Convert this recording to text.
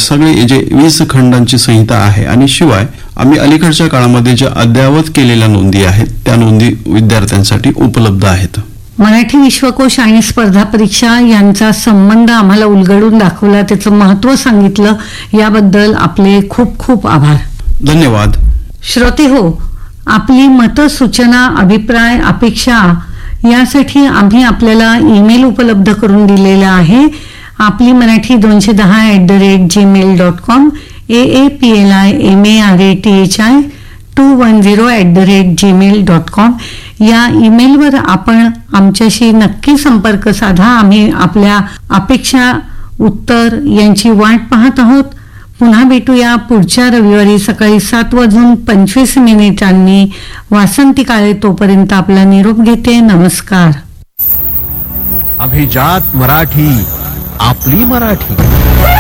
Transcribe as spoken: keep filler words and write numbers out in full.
सगळे जे वीस खंडांची संहिता आहे आणि शिवाय आम्ही अलीकडच्या काळामध्ये ज्या अद्ययावत केलेल्या नोंदी आहेत त्या नोंदी विद्यार्थ्यांसाठी उपलब्ध आहेत. मराठी विश्वकोश आणि स्पर्धा परीक्षा यांचा संबंध आम्हाला उलगडून दाखवला, त्याचं महत्त्व सांगितलं, याबद्दल आपले खूप खूप आभार. धन्यवाद. श्रोते हो, आपली मतं, सूचना, अभिप्राय, अपेक्षा यासाठी आम्ही आपल्याला ईमेल उपलब्ध करून दिलेला आहे. आपली मराठी दोनशे दहा at the rate Gmail dot com, A A P L I M A R A T H I to one zero at the rate Gmail dot com या ईमेलवर आपण आमच्याशी नक्की संपर्क साधा. आम्ही आपल्या अपेक्षा, उत्तर यांची वाट पाहत आहोत. पुन्हा भेटूया पुढच्या रविवारी सकाळी सात वाजून पंचवीस मिनिटांनी. वासंती काळे तोपर्यंत आपला निरोप घेते. नमस्कार. अभिजात मराठी, आपली मराठी.